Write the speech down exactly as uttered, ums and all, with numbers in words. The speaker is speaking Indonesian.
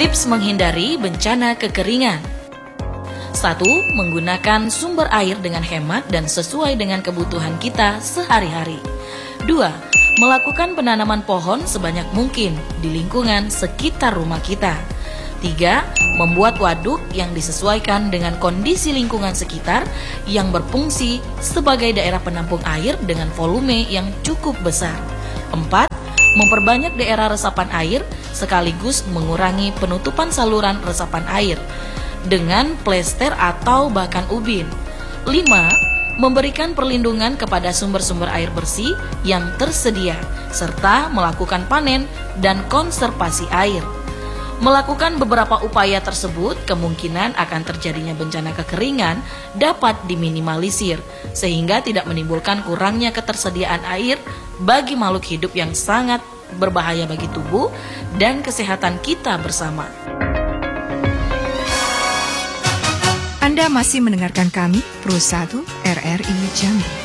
Tips menghindari bencana kekeringan. Satu, menggunakan sumber air dengan hemat dan sesuai dengan kebutuhan kita sehari-hari. Dua, melakukan penanaman pohon sebanyak mungkin di lingkungan sekitar rumah kita. Tiga, membuat waduk yang disesuaikan dengan kondisi lingkungan sekitar yang berfungsi sebagai daerah penampung air dengan volume yang cukup besar. Empat, memperbanyak daerah resapan air sekaligus mengurangi penutupan saluran resapan air dengan plester atau bahkan ubin. Lima, memberikan perlindungan kepada sumber-sumber air bersih yang tersedia, serta melakukan panen dan konservasi air. Melakukan beberapa upaya tersebut, kemungkinan akan terjadinya bencana kekeringan dapat diminimalisir, sehingga tidak menimbulkan kurangnya ketersediaan air bagi makhluk hidup yang sangat berbahaya bagi tubuh dan kesehatan kita bersama. Anda masih mendengarkan kami, Pro satu R R I Jambi.